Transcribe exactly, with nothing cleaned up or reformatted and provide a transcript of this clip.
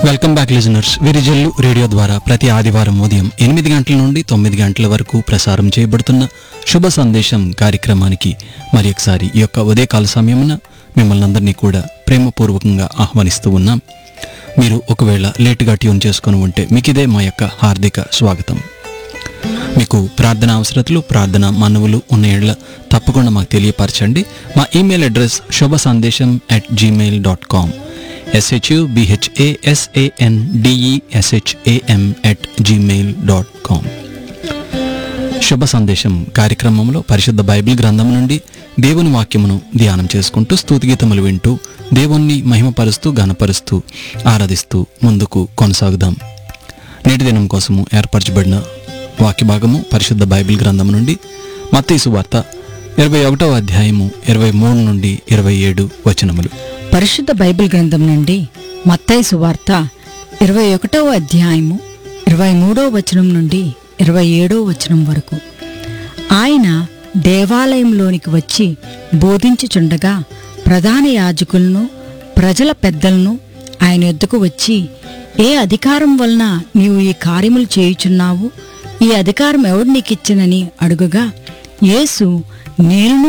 Welcome back listeners. Virijallu radio ద్వారా ప్రతి ఆదివారం ఉదయం ఎనిమిది గంటల నుండి తొమ్మిది గంటల వరకు ప్రసారం చేయబడుతున్న శుభ సందేశం కార్యక్రమానికి మరి ఒకసారి ఈ యొక్క ఉదయకాల సమయమున మిమ్మల్ని అందరినీ కూడా ప్రేమపూర్వకంగా ఆహ్వానిస్తూ ఉన్నాం. మీరు ఒకవేళ లేటుగా ట్యూన్ చేసుకొని ఉంటే మీకు ఇదే మా యొక్క హార్దిక స్వాగతం. మీకు ప్రార్థన అవసరతలు, ప్రార్థన మనవులు ఉన్న ఏళ్ళ తప్పకుండా మాకు తెలియపరచండి. మా ఈమెయిల్ అడ్రస్ శుభ సందేశం at Gmail dot com ఎస్హెచ్యుబిహెచ్ఏఎస్ఏఎన్డిఈఎస్హెచ్ఏఎం at Gmail dot com. శుభ సందేశం కార్యక్రమంలో పరిశుద్ధ బైబిల్ గ్రంథం నుండి దేవుని వాక్యమును ధ్యానం చేసుకుంటూ స్తుతిగీతములు వింటూ దేవుణ్ణి మహిమపరుస్తూ గణపరుస్తూ ఆరాధిస్తూ ముందుకు కొనసాగుదాం. నేటి దినం కోసము ఏర్పరచబడిన వాక్య భాగము పరిశుద్ధ బైబిల్ గ్రంథం నుండి మత్తయి సువార్త ఇరవై ఒకటవ అధ్యాయము ఇరవై మూడు నుండి ఇరవై ఏడు వచనములు. పరిశుద్ధ బైబిల్ గ్రంథం నుండి మత్తయి సువార్త ఇరవై ఒకటవ అధ్యాయము ఇరవై మూడవ వచనం నుండి ఇరవై ఏడవ వచనం వరకు. ఆయన దేవాలయంలోనికి వచ్చి బోధించుచుండగా ప్రధాన యాజకులను ప్రజల పెద్దలను ఆయన యొద్దకు వచ్చి, ఏ అధికారం వలన నీవు ఈ కార్యములు చేయుచున్నావు? ఈ అధికారం ఎవడు నీకిచ్చినని అడుగగా, యేసు, నేనును